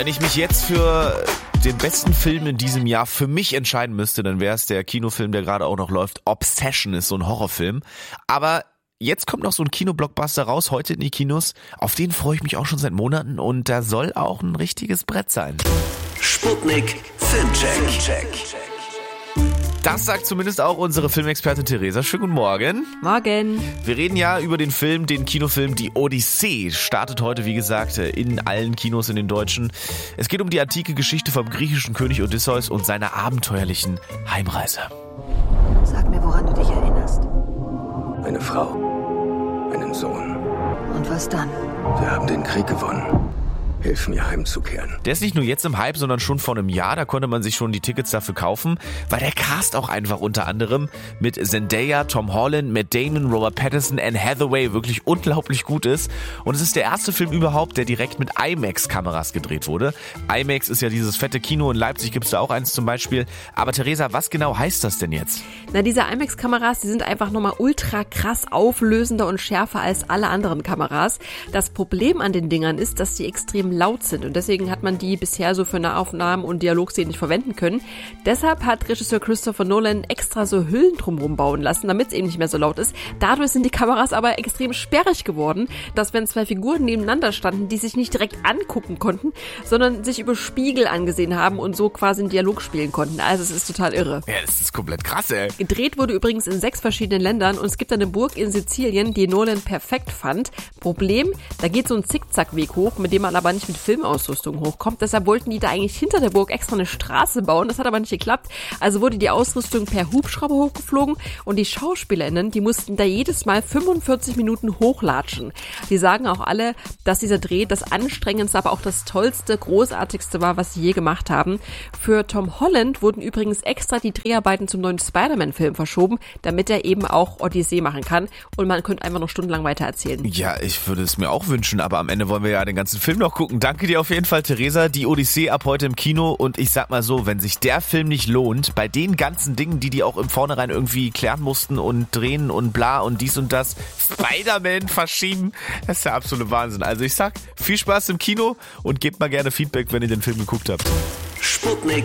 Wenn ich mich jetzt für den besten Film in diesem Jahr für mich entscheiden müsste, dann wäre es der Kinofilm, der gerade auch noch läuft. Obsession ist so ein Horrorfilm. Aber jetzt kommt noch so ein Kinoblockbuster raus, heute in die Kinos. Auf den freue ich mich auch schon seit Monaten und da soll auch ein richtiges Brett sein. Sputnik Filmcheck. Das sagt zumindest auch unsere Filmexpertin Theresa. Schönen guten Morgen. Morgen. Wir reden ja über den Kinofilm Die Odyssee. Startet heute, wie gesagt, in allen Kinos in den deutschen. Es geht um die antike Geschichte vom griechischen König Odysseus und seiner abenteuerlichen Heimreise. Sag mir, woran du dich erinnerst. Eine Frau, einen Sohn. Und was dann? Wir haben den Krieg gewonnen. Hilf mir heimzukehren. Der ist nicht nur jetzt im Hype, sondern schon vor einem Jahr. Da konnte man sich schon die Tickets dafür kaufen, weil der Cast auch einfach unter anderem mit Zendaya, Tom Holland, Matt Damon, Robert Pattinson, Anne Hathaway wirklich unglaublich gut ist. Und es ist der erste Film überhaupt, der direkt mit IMAX-Kameras gedreht wurde. IMAX ist ja dieses fette Kino, in Leipzig gibt es da auch eins zum Beispiel. Aber Theresa, was genau heißt das denn jetzt? Na, diese IMAX-Kameras, die sind einfach nochmal ultra krass auflösender und schärfer als alle anderen Kameras. Das Problem an den Dingern ist, dass die extrem laut sind und deswegen hat man die bisher so für Nahaufnahmen und Dialogszenen nicht verwenden können. Deshalb hat Regisseur Christopher Nolan extra so Hüllen drumherum bauen lassen, damit es eben nicht mehr so laut ist. Dadurch sind die Kameras aber extrem sperrig geworden, dass wenn zwei Figuren nebeneinander standen, die sich nicht direkt angucken konnten, sondern sich über Spiegel angesehen haben und so quasi einen Dialog spielen konnten. Also es ist total irre. Ja, das ist komplett krass, ey. Gedreht wurde übrigens in 6 verschiedenen Ländern und es gibt eine Burg in Sizilien, die Nolan perfekt fand. Problem, da geht so ein Zickzackweg hoch, mit dem man aber nicht mit Filmausrüstung hochkommt. Deshalb wollten die da eigentlich hinter der Burg extra eine Straße bauen. Das hat aber nicht geklappt. Also wurde die Ausrüstung per Hubschrauber hochgeflogen und die SchauspielerInnen, die mussten da jedes Mal 45 Minuten hochlatschen. Die sagen auch alle, dass dieser Dreh das anstrengendste, aber auch das tollste, großartigste war, was sie je gemacht haben. Für Tom Holland wurden übrigens extra die Dreharbeiten zum neuen Spider-Man-Film verschoben, damit er eben auch Odyssee machen kann und man könnte einfach noch stundenlang weiter erzählen. Ja, ich würde es mir auch wünschen, aber am Ende wollen wir ja den ganzen Film noch gucken. Danke dir auf jeden Fall, Theresa. Die Odyssee ab heute im Kino und ich sag mal so, wenn sich der Film nicht lohnt, bei den ganzen Dingen, die auch im Vornherein irgendwie klären mussten und drehen und bla und dies und das, Spider-Man verschieben, das ist der absolute Wahnsinn. Also ich sag, viel Spaß im Kino und gebt mal gerne Feedback, wenn ihr den Film geguckt habt. Sputnik